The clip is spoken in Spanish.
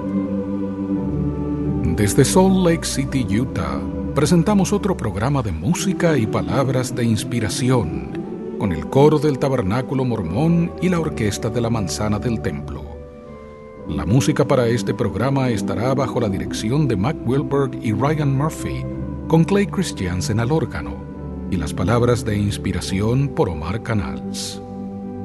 Desde Salt Lake City, Utah, presentamos otro programa de música y palabras de inspiración, con el coro del Tabernáculo Mormón y la orquesta de la Manzana del Templo. La música para este programa estará bajo la dirección de Mac Wilberg y Ryan Murphy, con Clay Christiansen al órgano, y las palabras de inspiración por Omar Canals.